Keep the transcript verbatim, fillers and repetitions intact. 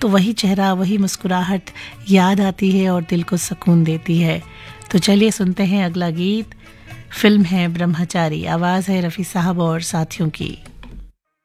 तो वही चेहरा, वही मुस्कुराहट याद आती है और दिल को सुकून देती है। तो चलिए सुनते हैं अगला गीत। फिल्म है ब्रह्मचारी, आवाज़ है रफ़ी साहब और साथियों की।